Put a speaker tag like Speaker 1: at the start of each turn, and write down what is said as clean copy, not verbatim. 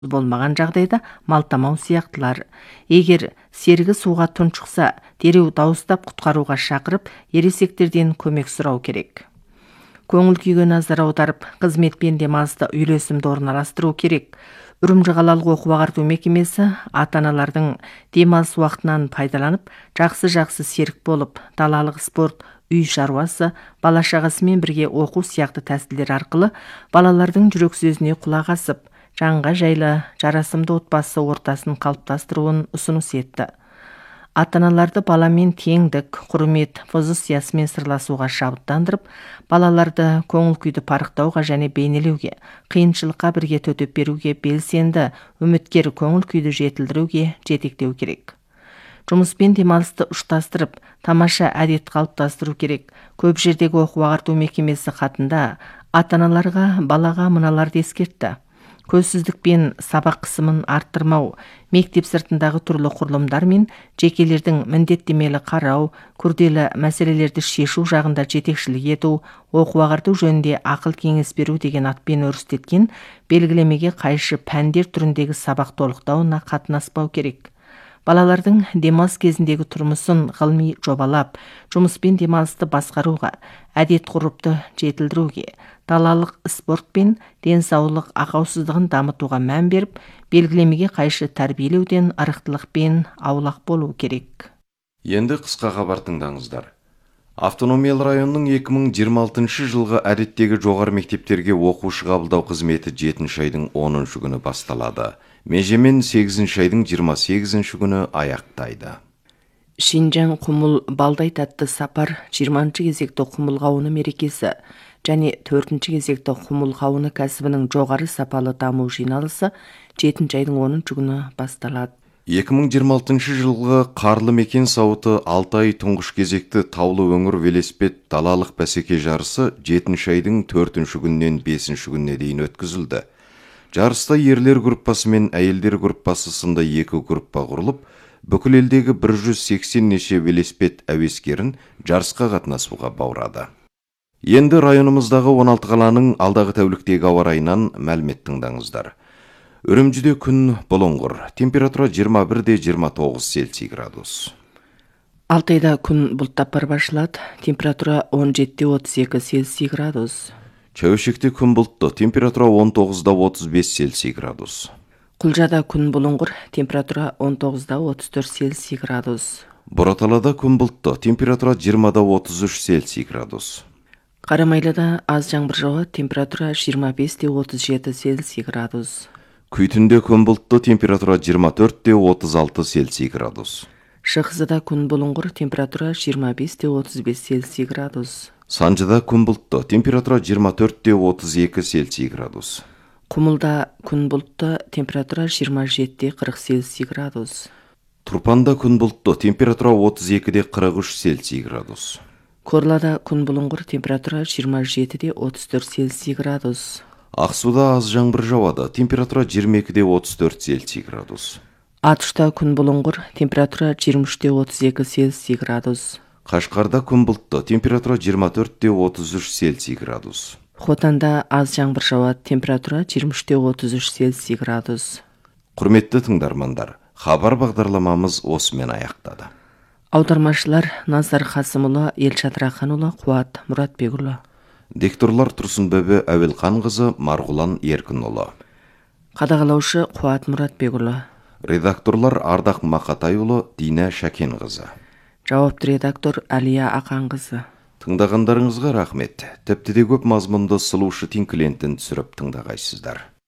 Speaker 1: болмаған жағдайда малтамау сияқтылар. Егер серігі суға тұншықса, дереу дауыстап құтқаруға шақырып, ересектерден көмек сұрау керек. Көңіл күйге назар аударып, қызмет пен демалысты үйлесімді орналастыру керек. Үрімжі қалалық оқу-ағарту мекемесі ата-аналардың демалыс уақытынан пайдаланып, жақсы серік болып, далалық спорт, үй шаруасы, бала-шағасымен бірге оқу сияқты тәсілдер арқылы балалардың жүрек сөзіне құлақ асып, жанға жайлы, жарасымды отбасы ортасын қалыптастыруын ұсыныс етті. Ата-аналарды баламен теңдік, құрмет, позициясымен сырласуға шабыттандырып, балаларды көңіл күйді парықтауға және бейнелеуге, қиыншылыққа бірге төтеп беруге, белсенді, үміткер көңіл күйді жетілдіруге жетектеу керек. Жұмыспен демалысты ұштастырып, тамаша әдет қалыптастыру керек. Көп жердегі оқу-ағарту мекемесі хатында ата-аналарға балаға мыналарды ескертті. Көзсіздік пен сабақ қысымын арттырмау, мектеп сыртындағы түрлі құрылымдар мен жекелердің міндеттемелі қарау, күрделі мәселелерді шешу жағында жетекшілік ету, оқу-ағарту жөнінде ақыл кеңес беру деген атпен өрістеткен белгілемеге қайшы пәндер түріндегі сабақ толықтауына қатынаспау керек. Балалардың демалыс кезіндегі тұрмысын ғылыми жобалап, жұмыспен демалысты басқаруға, әдет ғұрыпты жетілдіруге, далалық спорт пен денсаулық ақаусыздығын дамытуға мән беріп, белгілемеге қайшы тәрбиелеуден арықтылықпен аулақ болу керек.
Speaker 2: Енді қысқа хабар тыңдаңыздар. Автономиялы районның 2026 жылғы әдеттегі жоғары мектептерге оқушы қабылдау қызметі 7 айдың 10 күні басталады. Межемен 8 айдың 28 күні аяқтайды.
Speaker 1: Шинжаң құмыл балдай тәтті сапар 20 кезекті құмыл қауыны мерекесі және 4 кезекті құмыл қауыны кәсібінің жоғары сапалы даму жиналысы 7 айдың 10 күні басталады.
Speaker 2: 2026 жылғы қарлы мекен сауыты 6 ай тұңғыш кезекті таулы өңір велосипед далалық бәсеке жарысы 7 айдың 4 күнінен 5 күніне дейін өткізілді. Жарыста ерлер группасы мен әйелдер группасы сынды 2 группа құрылып, бүкіл елдегі 180 неше велосипед әуескерін жарысқа қатынасуға баурады. Енді районымыздағы 16 қаланың алдағы тәуліктегі ауа райынан мәлімет тыңдаңыздар. Үрімжіде күн бұлыңғыр, температура 21-29 Цельсий градус.
Speaker 1: Алтайда күн бұлттап барбашылады, температура 17-32 Цельсий градус.
Speaker 2: Чәуешекте күн бұлтты, температура 19-35 Цельсий градус.
Speaker 1: Құлжада күн бұлыңғыр, температура 19-34 Цельсий градус.
Speaker 2: Бұраталада күн бұлтты, температура 20-33 Цельсий градус.
Speaker 1: Қарамайлыда аз жаңбыр жауады, температура 25-37 Цельсий градус.
Speaker 2: Күйтінде күн бұлтты, температура 24-36 Цельсий градус.
Speaker 1: Шығысыда күн бұлыңғыр, температура 25-35 Цельсий градус.
Speaker 2: Санжыда күн бұлтты, температура 24-32 Цельсий градус.
Speaker 1: Құмылда күн бұлтты, температура 27-40 Цельсий градус.
Speaker 2: Тұрпанда күн бұлтты, температура 32-43 Цельсий градус.
Speaker 1: Корлада күн бұлыңғыр, температура 27-34 Цельсий градус.
Speaker 2: Ақсуда аз жаңбыр жауады, температура 22-34 Цельсий градус.
Speaker 1: Атышта күн бұлыңғыр, температура 23-32 Цельсий градус.
Speaker 2: Қашқарда күн бұлтты, температура 24-33 Цельсий градус.
Speaker 1: Хотанда аз жаңбыр жауады, температура 23-33 Цельсий градус.
Speaker 2: Құрметті тыңдармандар, хабар бағдарламамыз осымен аяқтады.
Speaker 1: Аудармашылар Назар Қасымұлы, Елшат Рақанұлы, Қуат Мұратбекұлы.
Speaker 2: Дикторлар Тұрсынбөбе Әуелқанқызы, Марғұлан Еркінұлы.
Speaker 1: Қадағалаушы Қуат Мұратбекұлы.
Speaker 2: Редакторлар Ардақ Мақатайұлы, Дина Шәкенқызы.
Speaker 1: Жауапты редактор Әлия Ақанқызы.
Speaker 2: Тыңдағандарыңызға рахмет. Тіпті де көп мазмұнды сұлушы тинклентін түсіріп тыңдағайсыздар.